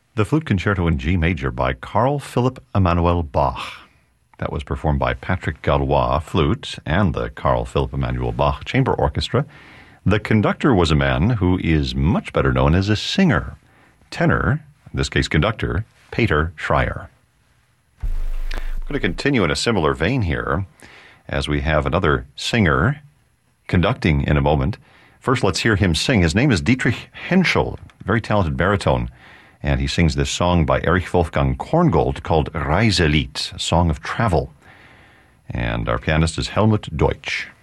The Flute Concerto in G Major by Carl Philipp Emanuel Bach. That was performed by Patrick Gallois, flute, and the Carl Philipp Emanuel Bach Chamber Orchestra. The conductor was a man who is much better known as a singer. Tenor, in this case conductor, Peter Schreier. I'm going to continue in a similar vein here as we have another singer conducting in a moment. First, let's hear him sing. His name is Dietrich Henschel, very talented baritone. And he sings this song by Erich Wolfgang Korngold called Reiselied, a song of travel. And our pianist is Helmut Deutsch.